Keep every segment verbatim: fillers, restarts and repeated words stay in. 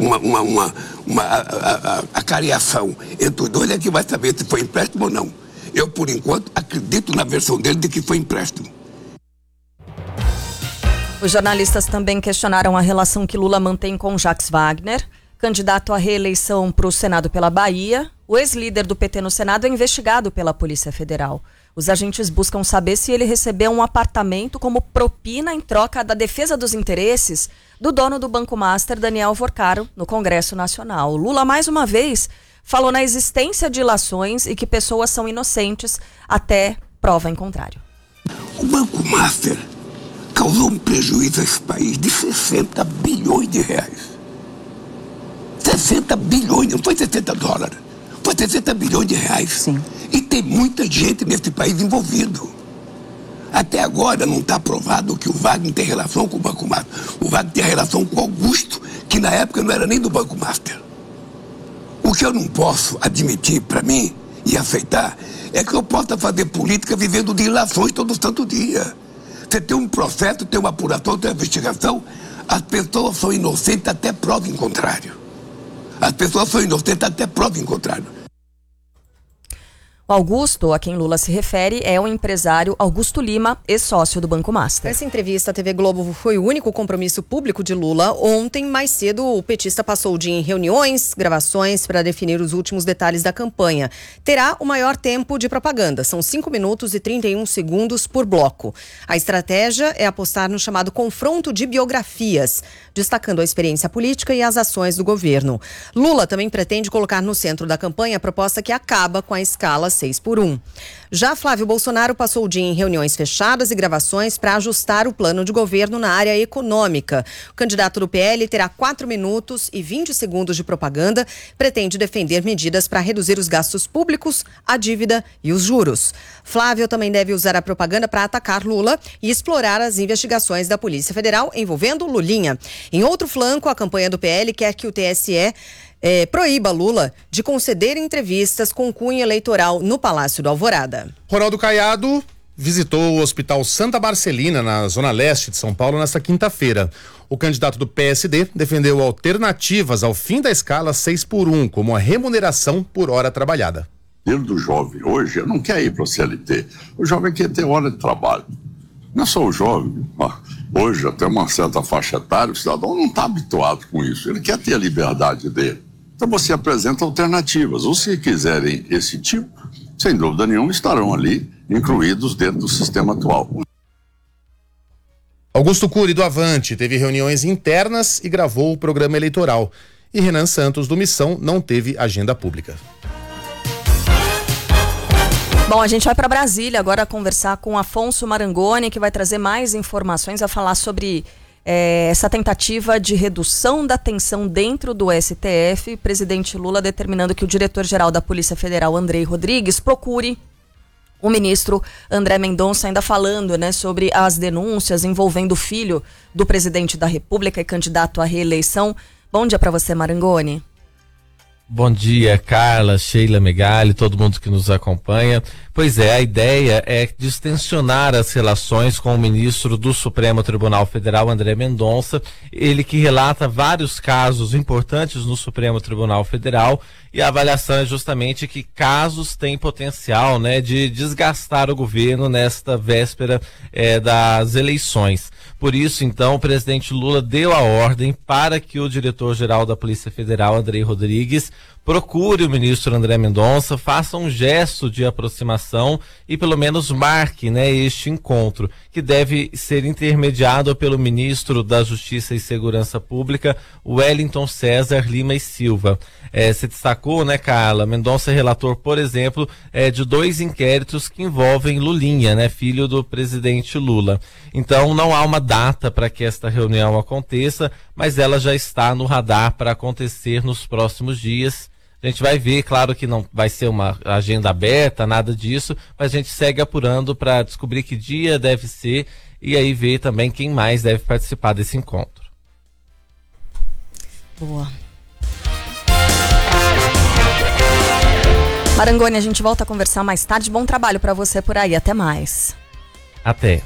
uma, uma, uma, uma a, a, a, a cariação entre os dois é que vai saber se foi empréstimo ou não. Eu, por enquanto, acredito na versão dele de que foi empréstimo. Os jornalistas também questionaram a relação que Lula mantém com Jacques Wagner, candidato à reeleição para o Senado pela Bahia. O ex-líder do P T no Senado é investigado pela Polícia Federal. Os agentes buscam saber se ele recebeu um apartamento como propina em troca da defesa dos interesses do dono do Banco Master, Daniel Vorcaro, no Congresso Nacional. Lula, mais uma vez, falou na existência de ilações e que pessoas são inocentes até prova em contrário. O Banco Master causou um prejuízo a esse país de sessenta bilhões de reais. sessenta bilhões, não foi sessenta dólares, foi sessenta bilhões de reais. Sim. E tem muita gente nesse país envolvido. Até agora não está provado que o Wagner tem relação com o Banco Master. O Wagner tem relação com o Augusto, que na época não era nem do Banco Master. O que eu não posso admitir para mim e aceitar é que eu possa fazer política vivendo de ilações todo santo dia. Você tem um processo, tem uma apuração, tem uma investigação, as pessoas são inocentes até prova em contrário. As pessoas são inocentes até prova em contrário. O Augusto, a quem Lula se refere, é o empresário Augusto Lima, ex-sócio do Banco Master. Essa entrevista à T V Globo foi o único compromisso público de Lula. Ontem, mais cedo, o petista passou o dia em reuniões, gravações para definir os últimos detalhes da campanha. Terá o maior tempo de propaganda, são cinco minutos e trinta e um segundos por bloco. A estratégia é apostar no chamado confronto de biografias, destacando a experiência política e as ações do governo. Lula também pretende colocar no centro da campanha a proposta que acaba com a escala seis por um. Já Flávio Bolsonaro passou o dia em reuniões fechadas e gravações para ajustar o plano de governo na área econômica. O candidato do P L terá quatro minutos e vinte segundos de propaganda, pretende defender medidas para reduzir os gastos públicos, a dívida e os juros. Flávio também deve usar a propaganda para atacar Lula e explorar as investigações da Polícia Federal envolvendo Lulinha. Em outro flanco, a campanha do P L quer que o T S E É, proíba Lula de conceder entrevistas com cunho eleitoral no Palácio do Alvorada. Ronaldo Caiado visitou o Hospital Santa Marcelina, na zona leste de São Paulo, nesta quinta-feira. O candidato do P S D defendeu alternativas ao fim da escala seis por um, como a remuneração por hora trabalhada. O do jovem hoje não quer ir para o C L T. O jovem quer ter hora de trabalho. Não é só o jovem. Hoje, até uma certa faixa etária, o cidadão não está habituado com isso. Ele quer ter a liberdade dele. Então você apresenta alternativas. Os que quiserem esse tipo, sem dúvida nenhuma, estarão ali incluídos dentro do sistema atual. Augusto Cury, do Avante, teve reuniões internas e gravou o programa eleitoral. E Renan Santos, do Missão, não teve agenda pública. Bom, a gente vai para Brasília agora conversar com Afonso Marangoni, que vai trazer mais informações a falar sobre É, essa tentativa de redução da tensão dentro do S T F, presidente Lula determinando que o diretor-geral da Polícia Federal, Andrei Rodrigues, procure o ministro André Mendonça, ainda falando, né, sobre as denúncias envolvendo o filho do presidente da República e candidato à reeleição. Bom dia para você, Marangoni. Bom dia, Carla, Sheila Megali, todo mundo que nos acompanha. Pois é, a ideia é distensionar as relações com o ministro do Supremo Tribunal Federal, André Mendonça, ele que relata vários casos importantes no Supremo Tribunal Federal, e a avaliação é justamente que casos têm potencial, né, de desgastar o governo nesta véspera eh, das eleições. Por isso, então, o presidente Lula deu a ordem para que o diretor-geral da Polícia Federal, Andrei Rodrigues, procure o ministro André Mendonça, faça um gesto de aproximação e pelo menos marque, né, este encontro, que deve ser intermediado pelo ministro da Justiça e Segurança Pública, Wellington César Lima e Silva. É, se destacou, né, Carla, Mendonça é relator, por exemplo, é, de dois inquéritos que envolvem Lulinha, né, filho do presidente Lula. Então não há uma data para que esta reunião aconteça, mas ela já está no radar para acontecer nos próximos dias. A gente vai ver, claro que não vai ser uma agenda aberta, nada disso, mas a gente segue apurando para descobrir que dia deve ser e aí ver também quem mais deve participar desse encontro. Boa. Marangoni, a gente volta a conversar mais tarde. Bom trabalho para você por aí. Até mais. Até.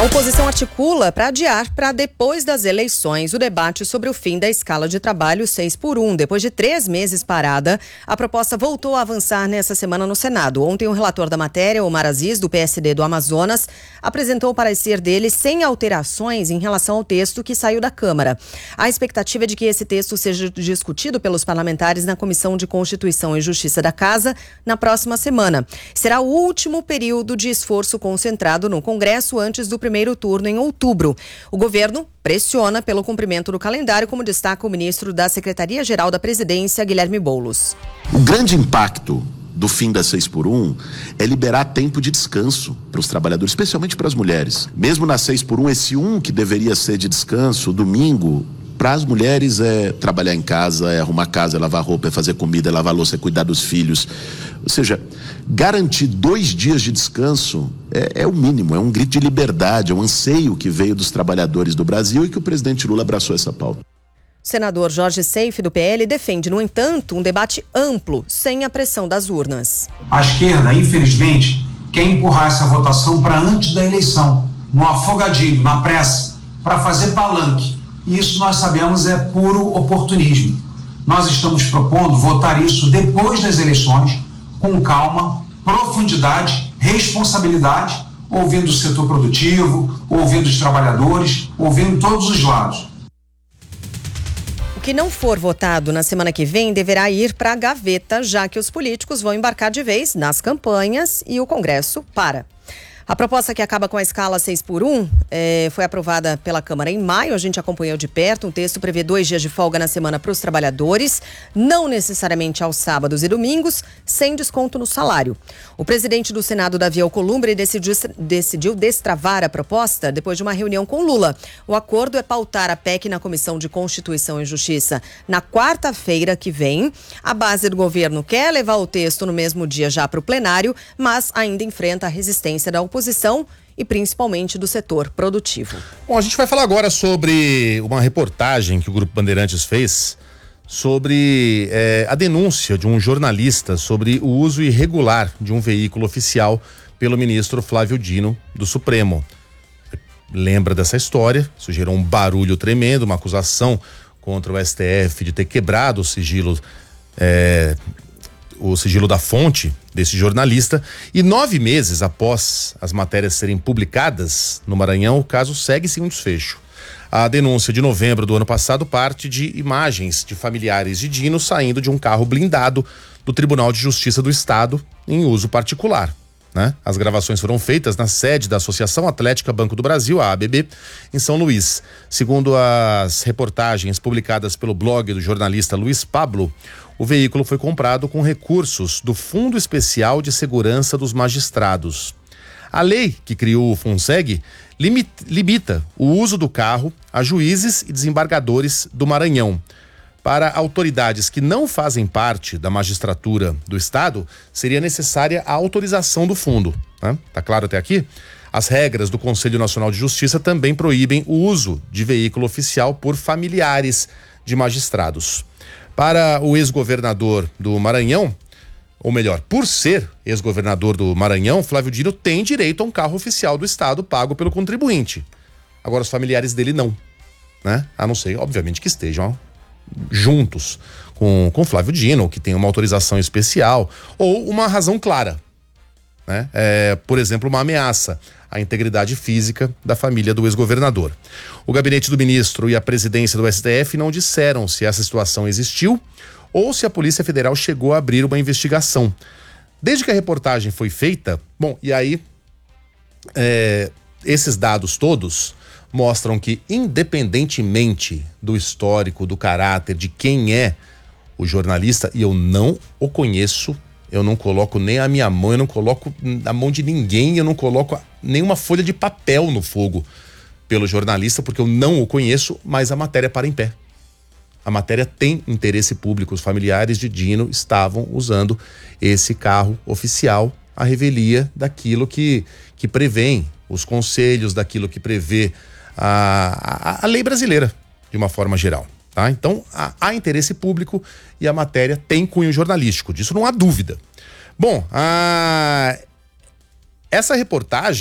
A oposição articula para adiar para depois das eleições o debate sobre o fim da escala de trabalho seis por um. Depois de três meses parada, a proposta voltou a avançar nessa semana no Senado. Ontem, o relator da matéria, Omar Aziz, do P S D do Amazonas, apresentou o parecer dele sem alterações em relação ao texto que saiu da Câmara. A expectativa é de que esse texto seja discutido pelos parlamentares na Comissão de Constituição e Justiça da Casa na próxima semana. Será o último período de esforço concentrado no Congresso antes do primeiro turno em outubro. O governo pressiona pelo cumprimento do calendário, como destaca o ministro da Secretaria-Geral da Presidência, Guilherme Boulos. O grande impacto do fim da seis por um é liberar tempo de descanso para os trabalhadores, especialmente para as mulheres. Mesmo na seis por um, esse um que deveria ser de descanso, domingo, para as mulheres é trabalhar em casa, é arrumar casa, é lavar roupa, é fazer comida, é lavar louça, é cuidar dos filhos. Ou seja, garantir dois dias de descanso é, é o mínimo, é um grito de liberdade, é um anseio que veio dos trabalhadores do Brasil e que o presidente Lula abraçou essa pauta. O senador Jorge Seife, do P L, defende, no entanto, um debate amplo, sem a pressão das urnas. A esquerda, infelizmente, quer empurrar essa votação para antes da eleição, no afogadilho, na pressa, para fazer palanque. E isso nós sabemos é puro oportunismo. Nós estamos propondo votar isso depois das eleições, com calma, profundidade, responsabilidade, ouvindo o setor produtivo, ouvindo os trabalhadores, ouvindo todos os lados. O que não for votado na semana que vem deverá ir para a gaveta, já que os políticos vão embarcar de vez nas campanhas e o Congresso para. A proposta que acaba com a escala seis por um eh, foi aprovada pela Câmara em maio. A gente acompanhou de perto. O texto prevê dois dias de folga na semana para os trabalhadores, não necessariamente aos sábados e domingos, sem desconto no salário. O presidente do Senado, Davi Alcolumbre, decidiu, decidiu destravar a proposta depois de uma reunião com Lula. O acordo é pautar a P E C na Comissão de Constituição e Justiça na quarta-feira que vem. A base do governo quer levar o texto no mesmo dia já para o plenário, mas ainda enfrenta a resistência da oposição. oposição e principalmente do setor produtivo. Bom, a gente vai falar agora sobre uma reportagem que o Grupo Bandeirantes fez sobre é, a denúncia de um jornalista sobre o uso irregular de um veículo oficial pelo ministro Flávio Dino do Supremo. Lembra dessa história? Isso gerou um barulho tremendo, uma acusação contra o S T F de ter quebrado o sigilo é, o sigilo da fonte desse jornalista, e nove meses após as matérias serem publicadas no Maranhão, o caso segue sem um desfecho. A denúncia de novembro do ano passado parte de imagens de familiares de Dino saindo de um carro blindado do Tribunal de Justiça do Estado em uso particular, né? As gravações foram feitas na sede da Associação Atlética Banco do Brasil, a A B B, em São Luís. Segundo as reportagens publicadas pelo blog do jornalista Luiz Pablo, o veículo foi comprado com recursos do Fundo Especial de Segurança dos Magistrados. A lei que criou o FUNSEG limita, limita o uso do carro a juízes e desembargadores do Maranhão. Para autoridades que não fazem parte da magistratura do Estado, seria necessária a autorização do fundo, né? Tá claro até aqui? As regras do Conselho Nacional de Justiça também proíbem o uso de veículo oficial por familiares de magistrados. Para o ex-governador do Maranhão, ou melhor, por ser ex-governador do Maranhão, Flávio Dino tem direito a um carro oficial do Estado pago pelo contribuinte. Agora, os familiares dele não, né? A não ser, obviamente, que estejam juntos com, com Flávio Dino, que tem uma autorização especial ou uma razão clara, né? É, por exemplo, uma ameaça à integridade física da família do ex-governador. O gabinete do ministro e a presidência do S T F não disseram se essa situação existiu ou se a Polícia Federal chegou a abrir uma investigação. Desde que a reportagem foi feita, bom, e aí é, esses dados todos mostram que, independentemente do histórico, do caráter, de quem é o jornalista, e eu não o conheço, eu não coloco nem a minha mão, eu não coloco na mão de ninguém, eu não coloco nenhuma folha de papel no fogo pelo jornalista, porque eu não o conheço, mas a matéria para em pé. A matéria tem interesse público. Os familiares de Dino estavam usando esse carro oficial, a revelia daquilo que, que prevêem os conselhos, daquilo que prevê a, a, a lei brasileira, de uma forma geral. Tá? Então, há, há interesse público e a matéria tem cunho jornalístico, disso não há dúvida. Bom, a, essa reportagem